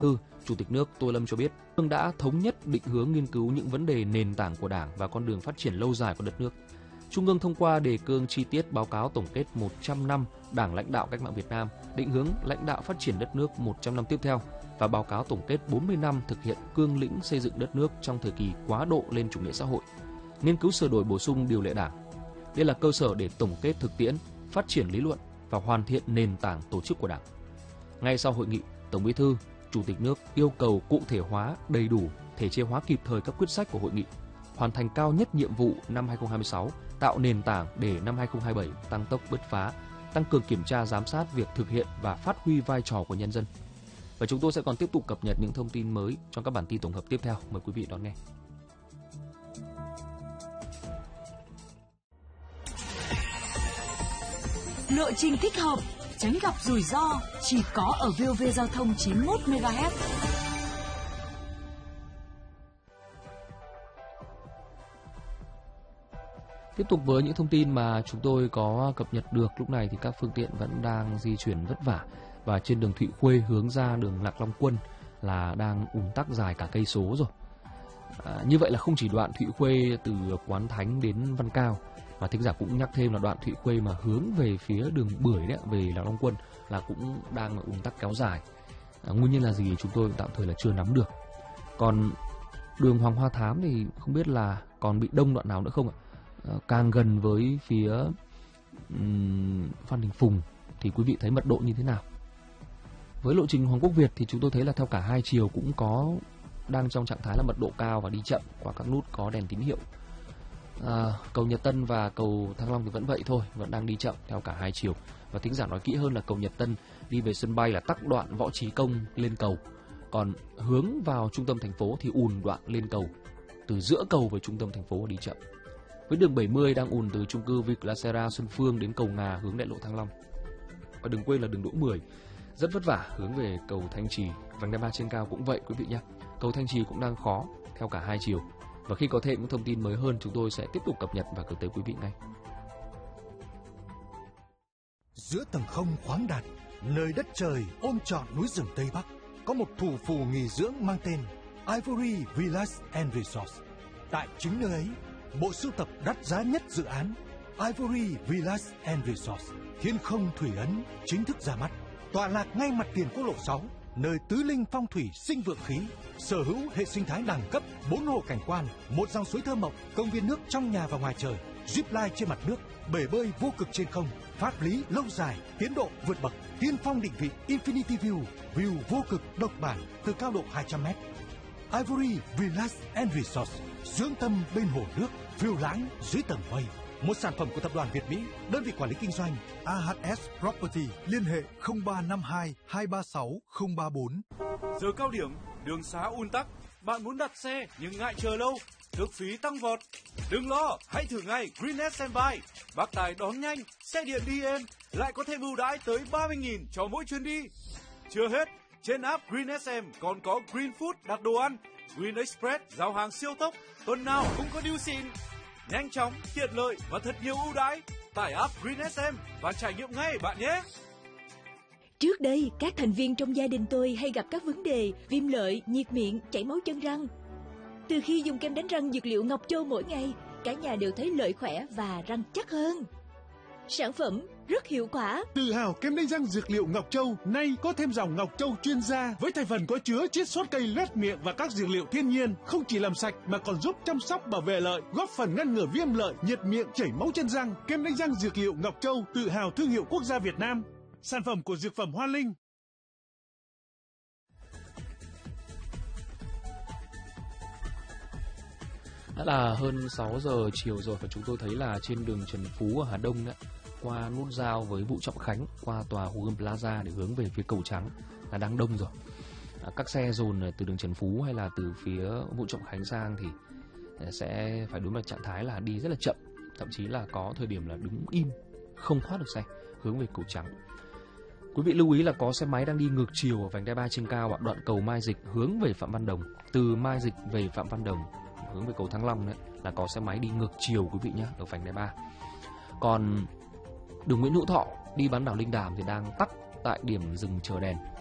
Chủ tịch nước Tô Lâm cho biết, Trung ương đã thống nhất định hướng nghiên cứu những vấn đề nền tảng của Đảng và con đường phát triển lâu dài của đất nước. Trung ương thông qua đề cương chi tiết báo cáo tổng kết 100 năm Đảng lãnh đạo cách mạng Việt Nam, định hướng lãnh đạo phát triển đất nước 100 năm tiếp theo và báo cáo tổng kết 40 năm thực hiện cương lĩnh xây dựng đất nước trong thời kỳ quá độ lên chủ nghĩa xã hội. Nghiên cứu sửa đổi bổ sung điều lệ Đảng. Đây là cơ sở để tổng kết thực tiễn, phát triển lý luận và hoàn thiện nền tảng tổ chức của Đảng. Ngay sau hội nghị, Tổng Bí thư, Chủ tịch nước yêu cầu cụ thể hóa đầy đủ, thể chế hóa kịp thời các quyết sách của hội nghị, hoàn thành cao nhất nhiệm vụ năm 2026, tạo nền tảng để năm 2027 tăng tốc bứt phá, tăng cường kiểm tra giám sát việc thực hiện và phát huy vai trò của nhân dân. Và chúng tôi sẽ còn tiếp tục cập nhật những thông tin mới trong các bản tin tổng hợp tiếp theo. Mời quý vị đón nghe. Lộ trình thích hợp, tránh gặp rủi ro chỉ có ở VOV Giao thông 91 MHz. Tiếp tục với những thông tin mà chúng tôi có cập nhật được lúc này thì các phương tiện vẫn đang di chuyển vất vả và trên đường Thụy Khuê hướng ra đường Lạc Long Quân là đang ùn tắc dài cả cây số rồi. Như vậy là không chỉ đoạn Thụy Khuê từ Quán Thánh đến Văn Cao, mà thính giả cũng nhắc thêm là đoạn Thụy Khuê mà hướng về phía đường Bưởi đấy, về Lạc Long Quân là cũng đang ùn tắc kéo dài. Nguyên nhân là gì chúng tôi tạm thời là chưa nắm được. Còn đường Hoàng Hoa Thám thì không biết là còn bị đông đoạn nào nữa không ạ? Càng gần với phía Phan Đình Phùng thì quý vị thấy mật độ như thế nào? Với lộ trình Hoàng Quốc Việt thì chúng tôi thấy là theo cả hai chiều cũng đang trong trạng thái là mật độ cao và đi chậm qua các nút có đèn tín hiệu. Cầu Nhật Tân và cầu Thăng Long thì vẫn vậy thôi, vẫn đang đi chậm theo cả hai chiều. Và thính giả nói kỹ hơn là cầu Nhật Tân đi về sân bay là tắc đoạn Võ Trí Công lên cầu, còn hướng vào trung tâm thành phố thì ùn đoạn lên cầu, từ giữa cầu với trung tâm thành phố đi chậm. Với đường 70 đang ùn từ chung cư Vic-La-Sera Xuân Phương đến cầu Ngà hướng đại lộ Thăng Long. Và đừng quên là đường Đỗ 10 rất vất vả hướng về cầu Thanh Trì. Vành đai 3 trên cao cũng vậy quý vị nhé. Cầu Thanh Trì cũng đang khó theo cả hai chiều. Và khi có thêm những thông tin mới hơn, chúng tôi sẽ tiếp tục cập nhật và gửi tới quý vị ngay. Giữa tầng không khoáng đạt, nơi đất trời ôm trọn núi rừng Tây Bắc, có một thủ phủ nghỉ dưỡng mang tên Ivory Villas and Resorts. Tại chính nơi ấy, bộ sưu tập đắt giá nhất dự án Ivory Villas and Resorts Thiên Không Thủy Ấn chính thức ra mắt. Tọa lạc ngay mặt tiền quốc lộ 6, nơi tứ linh phong thủy sinh vượng khí, sở hữu hệ sinh thái đẳng cấp, 4 hồ cảnh quan, một dòng suối thơ mộng, công viên nước trong nhà và ngoài trời, zip line trên mặt nước, bể bơi vô cực trên không, pháp lý lâu dài, tiến độ vượt bậc, tiên phong định vị Infinity View vô cực độc bản từ cao độ 200m. Ivory Villas and Resorts, dưỡng tâm bên hồ nước, phiêu lãng dưới tầng mây. Một sản phẩm của tập đoàn Việt Mỹ, đơn vị quản lý kinh doanh AHS Property, liên hệ 0352 236 034. Giờ cao điểm, đường xá ùn tắc, bạn muốn đặt xe nhưng ngại chờ lâu, cước phí tăng vọt. Đừng lo, hãy thử ngay Greennet Standby. Bác tài đón nhanh, xe điện đi êm, lại có thêm ưu đãi tới 30.000 cho mỗi chuyến đi. Chưa hết, trên app Green SM còn có Green Food đặt đồ ăn, Green Express giao hàng siêu tốc, tuần nào cũng có deal xịn. Nhanh chóng, tiện lợi và thật nhiều ưu đãi. Tải app Green SM và trải nghiệm ngay bạn nhé. Trước đây, các thành viên trong gia đình tôi hay gặp các vấn đề viêm lợi, nhiệt miệng, chảy máu chân răng. Từ khi dùng kem đánh răng dược liệu Ngọc Châu mỗi ngày, cả nhà đều thấy lợi khỏe và răng chắc hơn. Sản phẩm rất hiệu quả. Tự hào kem đánh răng dược liệu Ngọc Châu nay có thêm dòng Ngọc Châu chuyên gia với thành phần có chứa chiết xuất cây loét miệng và các dược liệu thiên nhiên, không chỉ làm sạch mà còn giúp chăm sóc bảo vệ lợi, góp phần ngăn ngừa viêm lợi, nhiệt miệng, chảy máu chân răng. Kem đánh răng dược liệu Ngọc Châu, tự hào thương hiệu quốc gia Việt Nam. Sản phẩm của Dược phẩm Hoa Linh. Đã là hơn 6 giờ chiều rồi và chúng tôi thấy là trên đường Trần Phú ở Hà Đông đấy, qua nút giao với Vũ Trọng Khánh, qua tòa Hồ Gươm Plaza để hướng về phía cầu Trắng là đang đông rồi. Các xe dồn từ đường Trần Phú hay là từ phía Vũ Trọng Khánh sang thì sẽ phải đối mặt trạng thái là đi rất là chậm, thậm chí là có thời điểm là đứng im, không thoát được xe hướng về cầu Trắng. Quý vị lưu ý là có xe máy đang đi ngược chiều ở vành đai 3 trên cao, đoạn cầu Mai Dịch hướng về Phạm Văn Đồng, từ Mai Dịch về Phạm Văn Đồng hướng về cầu Thăng Long đấy là có xe máy đi ngược chiều quý vị nhé, ở vành đai 3. Còn đường Nguyễn Hữu Thọ đi bán đảo Linh Đàm thì đang tắc tại điểm dừng chờ đèn